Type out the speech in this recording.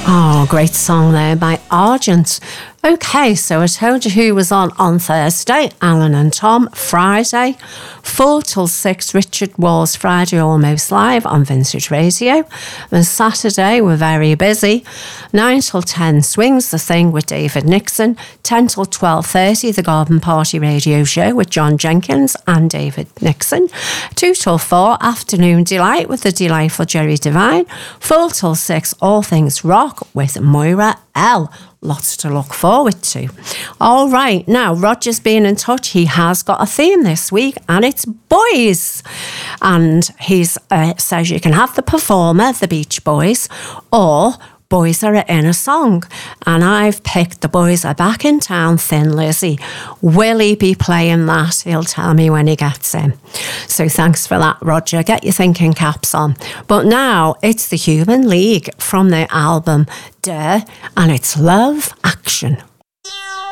Oh, great song there by Argent. Okay, so I told you who was on Thursday. Alan and Tom. Friday, 4 till 6, Richard Wall's Friday Almost Live on Vintage Radio. Then Saturday, we're very busy. 9 till 10, Swings the Thing with David Nixon. 10 till 12:30, The Garden Party Radio Show with John Jenkins and David Nixon. 2 till 4, Afternoon Delight with the delightful Jerry Devine. 4 till 6, All Things Rock with Moira L. Lots to look forward to. All right, now Roger's been in touch. He has got a theme this week and it's boys. And he says you can have the performer, the Beach Boys, or Boys Are in a Song. And I've picked The Boys Are Back in Town, Thin Lizzy. Will he be playing that? He'll tell me when he gets in. So thanks for that, Roger. Get your thinking caps on. But now it's the Human League from their album Dare, and it's Love Action.